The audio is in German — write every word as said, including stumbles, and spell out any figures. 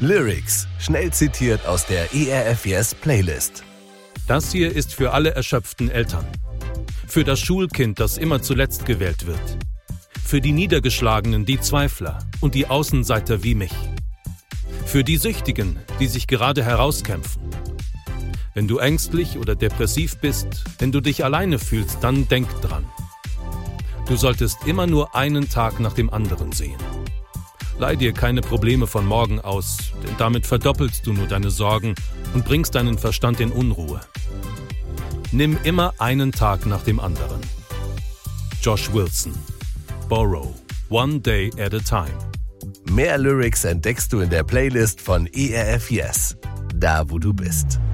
Lyrics, schnell zitiert aus der E R F Yes Playlist. Das hier ist für alle erschöpften Eltern. Für das Schulkind, das immer zuletzt gewählt wird. Für die Niedergeschlagenen, die Zweifler und die Außenseiter wie mich. Für die Süchtigen, die sich gerade herauskämpfen. Wenn du ängstlich oder depressiv bist, wenn du dich alleine fühlst, dann denk dran. Du solltest immer nur einen Tag nach dem anderen sehen. Leih dir keine Probleme von morgen aus, denn damit verdoppelst du nur deine Sorgen und bringst deinen Verstand in Unruhe. Nimm immer einen Tag nach dem anderen. Josh Wilson. Borrow. One day at a time. Mehr Lyrics entdeckst du in der Playlist von E R F Yes, da wo du bist.